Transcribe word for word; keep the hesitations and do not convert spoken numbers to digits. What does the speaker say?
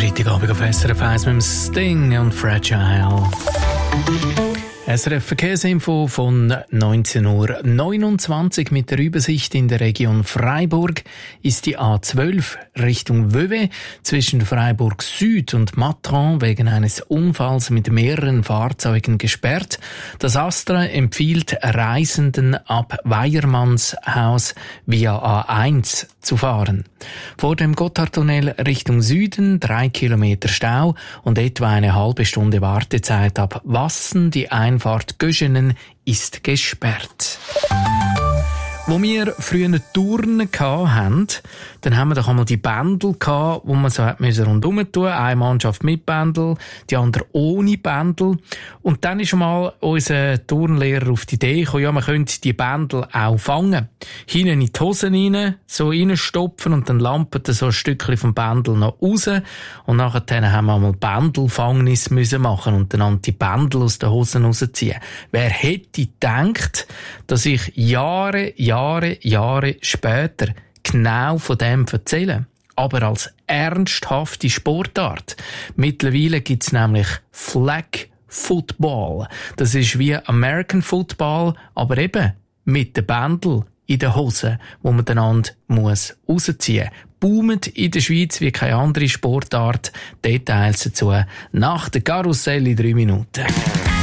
Freitagabend auf S R F eins mit dem Sting und Fragile. S R F Verkehrsinfo von neunzehn Uhr neunundzwanzig mit der Übersicht. In der Region Freiburg ist die A zwölf Richtung Vevey zwischen Freiburg Süd und Matran wegen eines Unfalls mit mehreren Fahrzeugen gesperrt. Das Astra empfiehlt Reisenden ab Weiermannshaus via A eins zu fahren. Vor dem Gotthardtunnel Richtung Süden drei Kilometer Stau und etwa eine halbe Stunde Wartezeit ab Wassen. Die Einfahrt Göschenen ist gesperrt. Wo wir früher Touren hatten, dann haben wir doch einmal die Bändel gehabt, wo man so hat müssen rundum tun. Eine Mannschaft mit Bändel, die andere ohne Bändel. Und dann ist mal unser Turnlehrer auf die Idee gekommen, ja, man könnte die Bändel auch fangen. Hinten in die Hosen rein, so reinstopfen und dann lampert so ein Stückchen vom Bändel noch raus. Und nachher haben wir einmal Bändelfangnis müssen machen und dann die Bändel aus den Hosen rausziehen. Wer hätte gedacht, dass ich Jahre, Jahre, Jahre später genau von dem erzähle? Aber als ernsthafte Sportart. Mittlerweile gibt's nämlich Flag Football. Das ist wie American Football, aber eben mit den Bändel in den Hosen, wo man einander muss rausziehen muss. Boomt in der Schweiz wie keine andere Sportart. Details dazu nach der Karussell in drei Minuten.